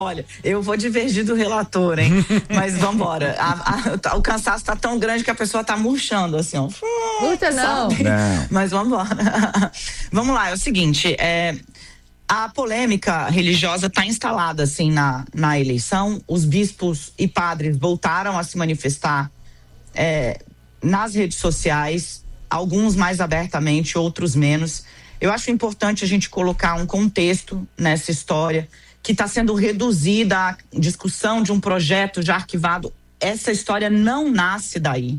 Olha, eu vou divergir do relator, hein? Mas vambora. O cansaço tá tão grande que a pessoa tá murchando, assim, ó. Puta, não. Mas vambora. Vamos lá, é o seguinte, a polêmica religiosa está instalada, assim, na eleição. Os bispos e padres voltaram a se manifestar nas redes sociais, alguns mais abertamente, outros menos. Eu acho importante a gente colocar um contexto nessa história, que está sendo reduzida à discussão de um projeto já arquivado. Essa história não nasce daí.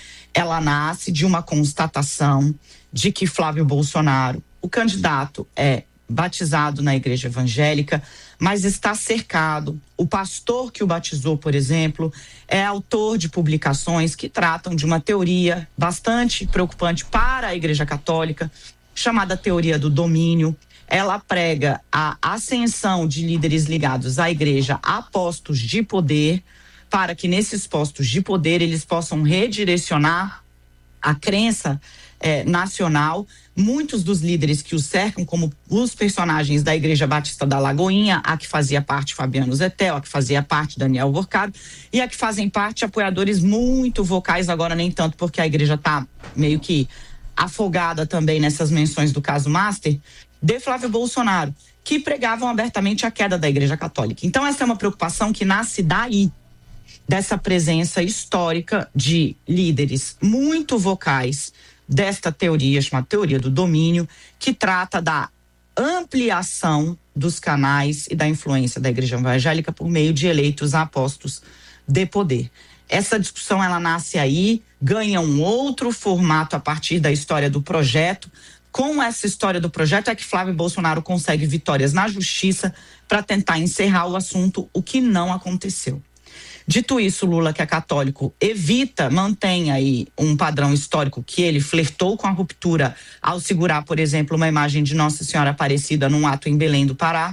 Ela nasce de uma constatação de que Flávio Bolsonaro, o candidato, é batizado na igreja evangélica, mas está cercado. O pastor que o batizou, por exemplo, é autor de publicações que tratam de uma teoria bastante preocupante para a Igreja Católica, chamada teoria do domínio. Ela prega a ascensão de líderes ligados à igreja a postos de poder, para que nesses postos de poder eles possam redirecionar a crença nacional. Muitos dos líderes que o cercam, como os personagens da Igreja Batista da Lagoinha, a que fazia parte Fabiano Zettel, a que fazia parte Daniel Vorcado, e a que fazem parte apoiadores muito vocais, agora nem tanto porque a igreja está meio que afogada também nessas menções do caso Master, de Flávio Bolsonaro, que pregavam abertamente a queda da Igreja Católica. Então essa é uma preocupação que nasce daí, dessa presença histórica de líderes muito vocais desta teoria, chamada teoria do domínio, que trata da ampliação dos canais e da influência da Igreja Evangélica por meio de eleitos a postos de poder. Essa discussão, ela nasce aí, ganha um outro formato a partir da história do projeto. Com essa história do projeto é que Flávio Bolsonaro consegue vitórias na justiça para tentar encerrar o assunto, o que não aconteceu. Dito isso, Lula, que é católico, mantém aí um padrão histórico que ele flertou com a ruptura ao segurar, por exemplo, uma imagem de Nossa Senhora Aparecida num ato em Belém do Pará.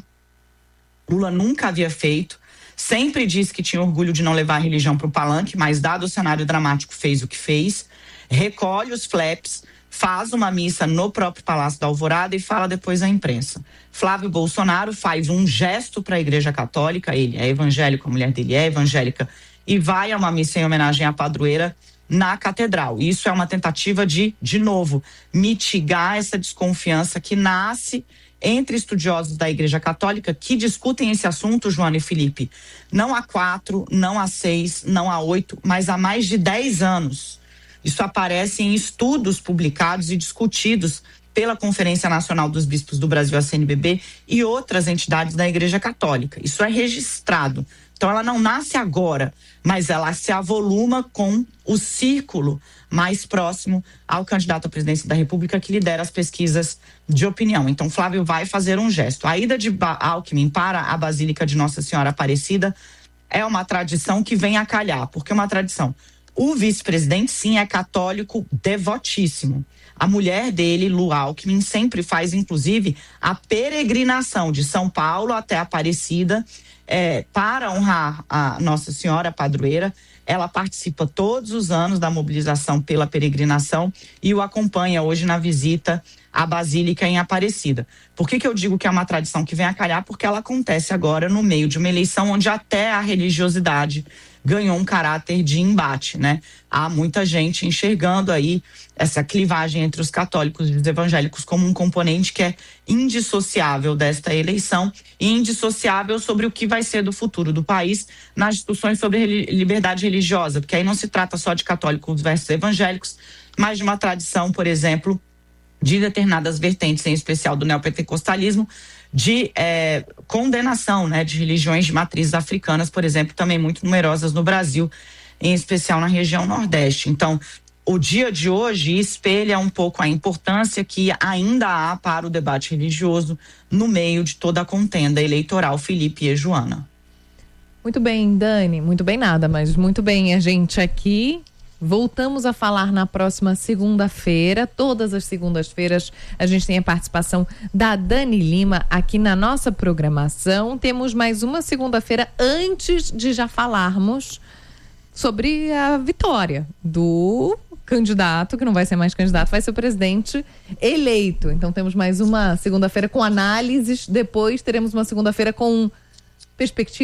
Lula nunca havia feito, sempre disse que tinha orgulho de não levar a religião para o palanque, mas dado o cenário dramático fez o que fez, recolhe os flaps, faz uma missa no próprio Palácio da Alvorada e fala depois à imprensa. Flávio Bolsonaro faz um gesto para a Igreja Católica, ele é evangélico, a mulher dele é evangélica, e vai a uma missa em homenagem à padroeira na catedral. Isso é uma tentativa de novo, mitigar essa desconfiança que nasce entre estudiosos da Igreja Católica que discutem esse assunto, Joana e Felipe, não há 4, não há 6, não há 8, mas há mais de 10 anos. Isso aparece em estudos publicados e discutidos pela Conferência Nacional dos Bispos do Brasil, a CNBB, e outras entidades da Igreja Católica. Isso é registrado. Então ela não nasce agora, mas ela se avoluma com o círculo mais próximo ao candidato à presidência da República que lidera as pesquisas de opinião. Então Flávio vai fazer um gesto. A ida de Alckmin para a Basílica de Nossa Senhora Aparecida é uma tradição que vem a calhar, porque é uma tradição. O vice-presidente, sim, é católico devotíssimo. A mulher dele, Lu Alckmin, sempre faz, inclusive, a peregrinação de São Paulo até Aparecida para honrar a Nossa Senhora, a padroeira. Ela participa todos os anos da mobilização pela peregrinação e o acompanha hoje na visita à Basílica em Aparecida. Por que eu digo que é uma tradição que vem a calhar? Porque ela acontece agora no meio de uma eleição onde até a religiosidade ganhou um caráter de embate, né? Há muita gente enxergando aí essa clivagem entre os católicos e os evangélicos como um componente que é indissociável desta eleição e indissociável sobre o que vai ser do futuro do país nas discussões sobre liberdade religiosa, porque aí não se trata só de católicos versus evangélicos, mas de uma tradição, por exemplo, de determinadas vertentes, em especial do neopentecostalismo, de condenação, né, de religiões de matrizes africanas, por exemplo, também muito numerosas no Brasil, em especial na região Nordeste. Então, o dia de hoje espelha um pouco a importância que ainda há para o debate religioso no meio de toda a contenda eleitoral, Felipe e Joana. Muito bem, Dani, muito bem nada, mas muito bem a gente aqui. Voltamos a falar na próxima segunda-feira. Todas as segundas-feiras a gente tem a participação da Dani Lima aqui na nossa programação. Temos mais uma segunda-feira antes de já falarmos sobre a vitória do candidato, que não vai ser mais candidato, vai ser o presidente eleito. Então temos mais uma segunda-feira com análises, depois teremos uma segunda-feira com perspectiva